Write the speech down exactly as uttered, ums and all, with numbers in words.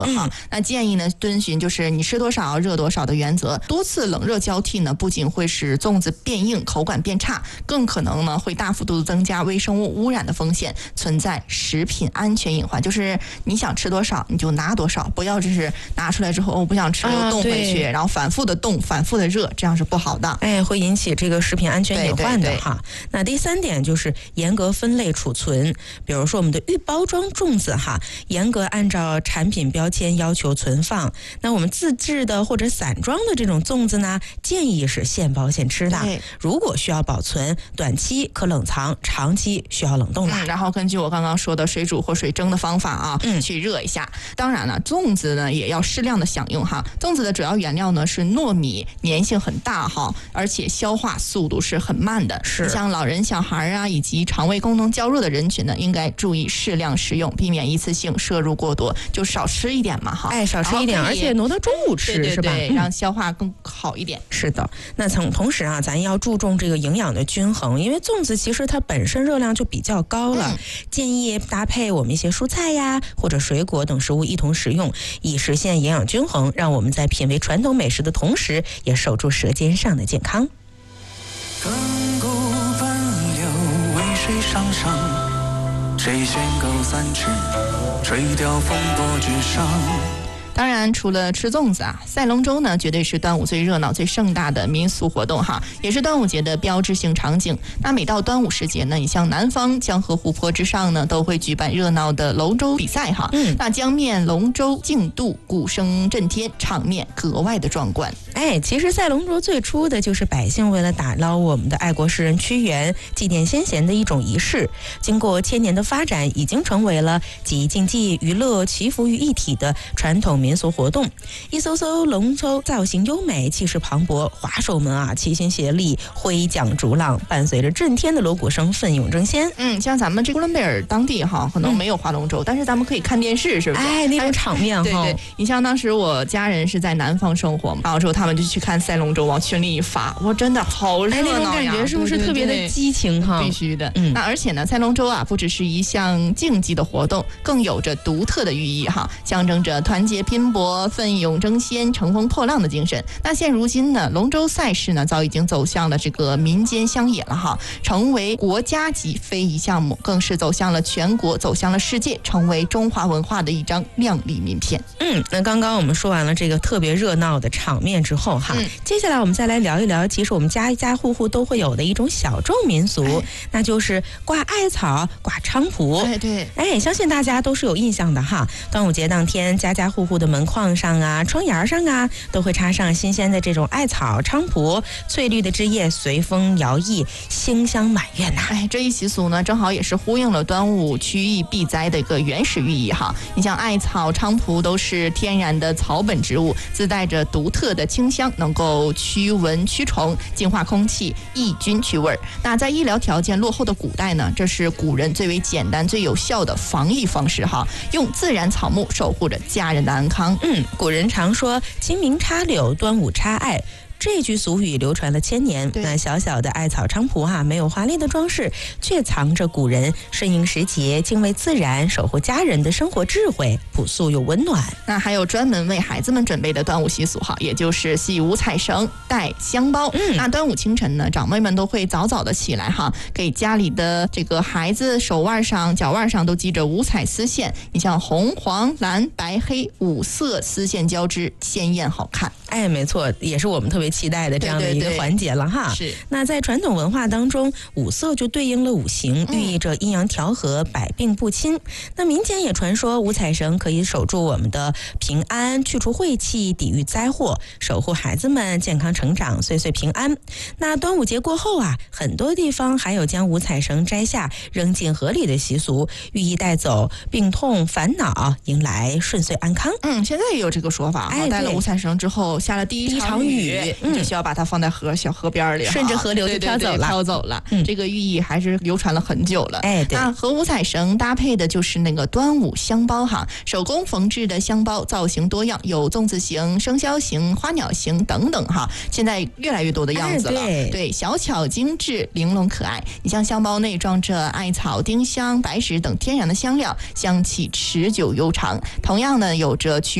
哈、嗯。那建议呢遵循就是你吃多少热多少的原则，多次冷热交替呢，不仅会使粽子变硬、口感变差，更可能呢会大幅度增加微生物污染的风险，存在食品安全隐患。就是你想吃多少你就拿多少，不要就是拿出来之后我、哦、不想吃又冻回去、啊，然后反复的冻、反复的热，这样是不好的。 哎，会引起这个食品安全隐患的哈。对对对，那第三点就是严格分类储存，比如说我们的预包装粽子哈，严格按照产品标签要求存放。那我们自制的或者散装的这种粽子呢，建议是现包现吃的。如果需要保存，短期可冷藏，长期需要冷冻了、 嗯。然后根据我刚刚说的水煮或水蒸的方法啊，嗯，去热一下。当然了，粽子呢也要适量的享用哈。粽子的主要原料呢是糯米，粘性很大哈，而且消化速度是很慢的。 是像老人、小孩啊，以及肠胃功能较弱的人群呢，应该注意适量食用，避免一次性摄入过多，就少吃一点嘛哈。 哎，少吃一点，而且挪到中午吃， 对对对， 是吧？ 嗯、让消化更好一点。 是的，那从同时啊，咱要注重这个营养的均衡，因为粽子其实它本身热量就比较高了，嗯、建议搭配我们一些蔬菜呀或者水果等食物一同食用，以实现营养均衡，让我们在品味传统美食的同时，也守住舌尖上的健康。 亘古奔流，渭水上升，谁悬钩三尺，垂钓风波之上。 当然，除了吃粽子啊，赛龙舟呢，绝对是端午最热闹、最盛大的民俗活动哈，也是端午节的标志性场景。那每到端午时节呢，你像南方江河湖泊之上呢，都会举办热闹的龙舟比赛哈。嗯，那江面龙舟竞渡，鼓声震天，场面格外的壮观。 哎，其实赛龙舟最初的就是百姓为了打捞我们的爱国诗人屈原，祭奠先贤的一种仪式。经过千年的发展，已经成为了集竞技、娱乐、祈福于一体的传统民俗活动。一艘艘龙舟造型优美，气势磅礴，划手们啊齐心协力，挥桨逐浪，伴随着震天的锣鼓声，奋勇争先。 嗯，像咱们这哥伦贝尔当地哈，可能没有划龙舟、嗯，但是咱们可以看电视，是不是？ 哎，那种场面哈。 对对，你像当时我家人是在南方生活嘛，然后之后他们就去看赛龙舟，往群里一发，哇，真的好热闹呀！ 哎、那种感觉是不是特别的激情哈？ 必须的。嗯，那而且呢，赛龙舟啊，不只是一项竞技的活动，更有着独特的寓意哈，象征着团结拼搏、奋勇争先、乘风破浪的精神。那现如今呢，龙舟赛事呢，早已经走向了这个民间乡野了哈，成为国家级非遗项目，更是走向了全国，走向了世界，成为中华文化的一张亮丽名片。 嗯，那刚刚我们说完了这个特别热闹的场面之后哈、嗯，接下来我们再来聊一聊，其实我们家家户户都会有的一种小众民俗，哎、那就是挂艾草、挂菖蒲。 哎，对， 哎，相信大家都是有印象的哈。端午节当天，家家户户的门框上啊、窗沿上啊，都会插上新鲜的这种艾草、菖蒲，翠绿的枝叶随风摇曳，馨香满院呐。 哎，这一习俗呢，正好也是呼应了端午驱疫避灾的一个原始寓意哈。你像艾草、菖蒲都是天然的草本植物，自带着独特的清香，能够驱蚊驱虫、净化空气、抑菌去味儿。那在医疗条件落后的古代呢，这是古人最为简单、最有效的防疫方式哈，用自然草木守护着家人的安康。 嗯，古人常说清明插柳，端午插艾，这句俗语流传了千年。那小小的艾草菖蒲哈、啊，没有华丽的装饰，却藏着古人顺应时节、敬畏自然、守护家人的生活智慧，朴素又温暖。 那还有专门为孩子们准备的端午习俗哈，也就是系五彩绳、带香包。嗯，那端午清晨呢，长辈们都会早早的起来哈，给家里的这个孩子手腕上、脚腕上都系着五彩丝线。你像红、黄、蓝、白、黑五色丝线交织，鲜艳好看。 哎，没错，也是我们特别期待的这样的一个环节了哈。 是。 那在传统文化当中，五色就对应了五行，寓意着阴阳调和、百病不侵。嗯、那民间也传说五彩绳可以守住我们的平安，去除晦气，抵御灾祸，守护孩子们健康成长，岁岁平安。那端午节过后啊，很多地方还有将五彩绳摘下扔进河里的习俗，寓意带走病痛烦恼，迎来顺遂安康。 嗯，现在也有这个说法，哎，戴了五彩绳之后下了第一第一场场雨雨， 嗯你就需要把它放在河小河边里， 顺着河流就对对飘走了对飘走了。 嗯这个寓意还是流传了很久了。 哎对那和五彩绳搭配的就是那个端午香包哈，手工缝制的香包造型多样，有粽子形、生肖形、花鸟形等等哈。现在越来越多的样子了， 哎对对，小巧精致、玲珑可爱。你像香包内装着艾草、丁香、白芷等天然的香料，香气持久悠长。同样呢，有着驱